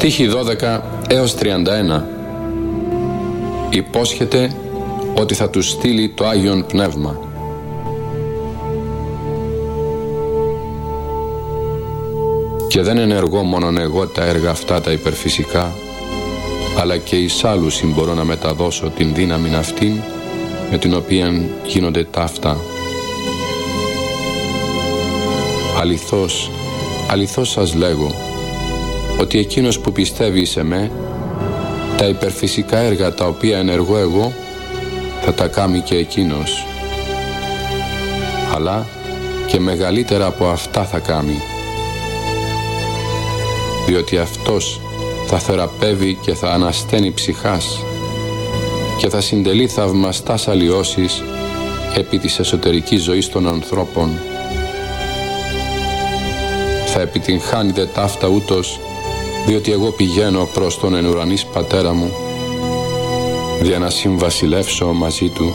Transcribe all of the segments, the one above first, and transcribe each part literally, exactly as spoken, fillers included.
Στίχοι δώδεκα έως τριάντα ένα. Υπόσχεται ότι θα τους στείλει το Άγιον Πνεύμα. Και δεν ενεργώ μόνον εγώ τα έργα αυτά τα υπερφυσικά, αλλά και εις άλλους μπορώ να μεταδώσω την δύναμη αυτήν με την οποία γίνονται ταύτα. Αληθώς, αληθώς σας λέγω, ότι εκείνος που πιστεύει σε με, τα υπερφυσικά έργα τα οποία ενεργώ εγώ, θα τα κάνει και εκείνος. Αλλά και μεγαλύτερα από αυτά θα κάνει, διότι αυτός θα θεραπεύει και θα ανασταίνει ψυχάς και θα συντελεί θαυμαστάς αλλοιώσεις επί της εσωτερικής ζωής των ανθρώπων. Θα επιτυγχάνετε ταύτα ούτως, διότι εγώ πηγαίνω προς τον εν ουρανής Πατέρα μου, για να συμβασιλεύσω μαζί του,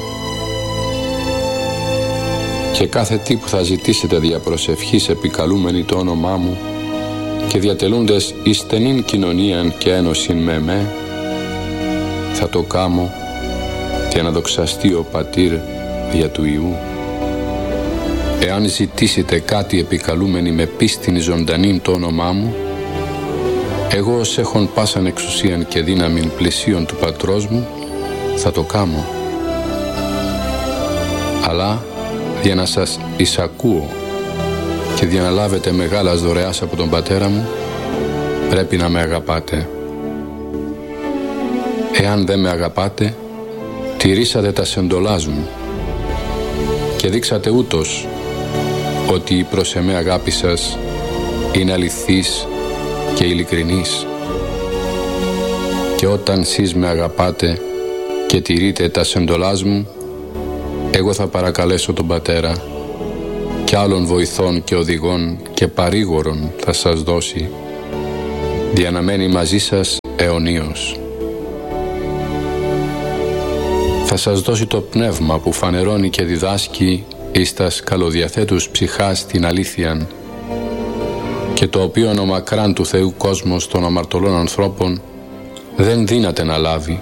και κάθε τι που θα ζητήσετε δια προσευχής επικαλούμενοι το όνομά μου και διατελούντες εις στενήν κοινωνίαν και ένωσιν με με, θα το κάμω για να δοξαστεί ο Πατήρ δια του Υιού. Εάν ζητήσετε κάτι επικαλούμενοι με πίστην ζωντανήν το όνομά μου, εγώ ως έχων πάσαν εξουσίαν και δύναμην πλησίον του Πατρός μου, θα το κάμω. Αλλά για να σας εισακούω και για να λάβετε μεγάλας δωρεάς από τον Πατέρα μου, πρέπει να με αγαπάτε. Εάν δεν με αγαπάτε, τηρήσατε τα εντολάς μου και δείξατε ούτως ότι η προς εμέ αγάπη σας είναι αληθής και ειλικρινής. Και όταν σεις με αγαπάτε και τηρείτε τα εντολάς μου, εγώ θα παρακαλέσω τον Πατέρα και άλλων βοηθών και οδηγών και παρήγορων θα σας δώσει, για να μένει μαζί σας αιωνίως. Θα σας δώσει το πνεύμα που φανερώνει και διδάσκει εις τας καλοδιαθέτους ψυχάς την αλήθειαν, και το οποίο ο μακράν του Θεού κόσμος των αμαρτωλών ανθρώπων δεν δύναται να λάβει,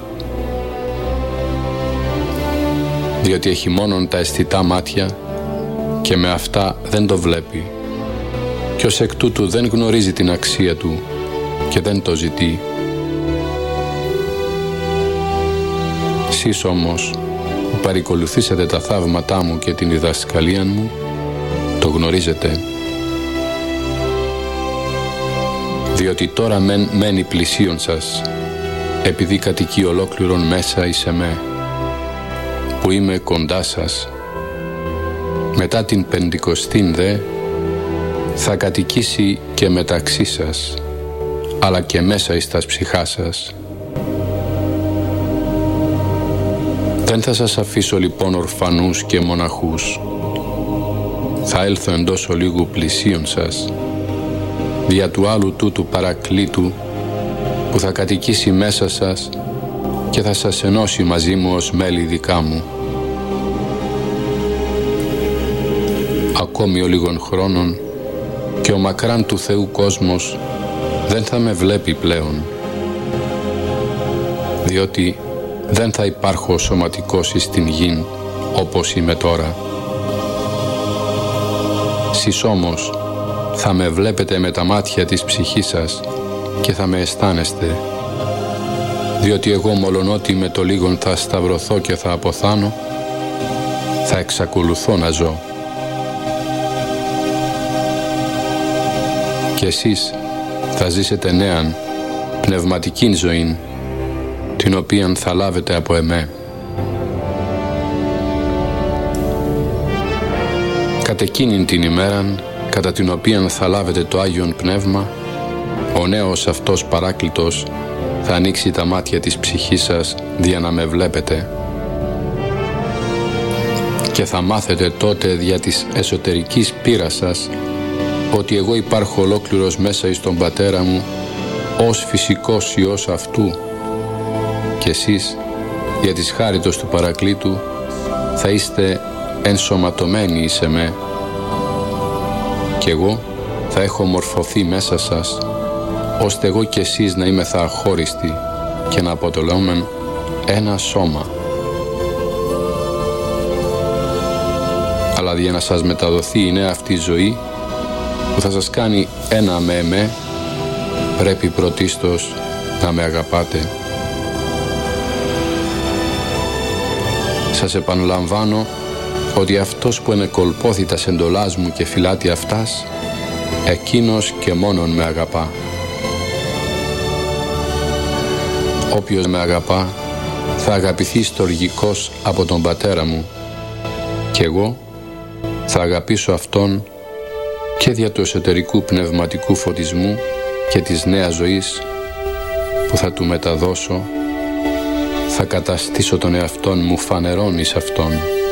διότι έχει μόνον τα αισθητά μάτια και με αυτά δεν το βλέπει, και ως εκ τούτου δεν γνωρίζει την αξία του και δεν το ζητεί. Σεις όμως που παρακολουθήσατε τα θαύματά μου και την διδασκαλία μου, το γνωρίζετε. Διότι τώρα μεν, μένει πλησίον σας, επειδή κατοικεί ολόκληρον μέσα εις εμέ, που είμαι κοντά σας. Μετά την πεντηκοστήν δε, θα κατοικήσει και μεταξύ σας, αλλά και μέσα εις τας ψυχάς σας. Δεν θα σας αφήσω λοιπόν ορφανούς και μοναχούς. Θα έλθω εντός ολίγου πλησίον σας, δια του άλλου τούτου παρακλήτου, που θα κατοικήσει μέσα σας και θα σας ενώσει μαζί μου ως μέλη δικά μου. Ακόμη ο λίγων χρόνων και ο μακράν του Θεού κόσμος δεν θα με βλέπει πλέον, διότι δεν θα υπάρχω σωματικός εις την γην όπως είμαι τώρα. Σεις όμως θα με βλέπετε με τα μάτια της ψυχής σας και θα με αισθάνεστε, διότι εγώ μολονότι με το λίγον θα σταυρωθώ και θα αποθάνω, θα εξακολουθώ να ζω. Και εσείς θα ζήσετε νέαν πνευματικήν ζωήν, την οποίαν θα λάβετε από εμέ. Κατ' εκείνην την ημέραν, κατά την οποίαν θα λάβετε το Άγιον Πνεύμα, ο νέος αυτός παράκλητος θα ανοίξει τα μάτια της ψυχής σας δια να με βλέπετε, και θα μάθετε τότε δια της εσωτερικής πείρας σας ότι εγώ υπάρχω ολόκληρος μέσα εις τον Πατέρα μου ως φυσικός Υιός αυτού, και εσείς για της χάριτος του Παρακλήτου θα είστε ενσωματωμένοι εις εμέ, και εγώ θα έχω μορφωθεί μέσα σας ώστε εγώ κι εσείς να είμεθα αχώριστοι και να αποτελούμεν ένα σώμα. Αλλά για να σας μεταδοθεί η νέα αυτή ζωή που θα σας κάνει ένα με εμέ, πρέπει πρωτίστως να με αγαπάτε. Σας επαναλαμβάνω ότι αυτός που ενεκολπώθη τα εντολάς μου και φυλάται αυτάς, εκείνος και μόνον με αγαπά. Όποιος με αγαπά θα αγαπηθεί στοργικός από τον Πατέρα μου και εγώ θα αγαπήσω Αυτόν και δια του εσωτερικού πνευματικού φωτισμού και της νέας ζωής που θα του μεταδώσω, θα καταστήσω τον εαυτόν μου φανερόν εις Αυτόν.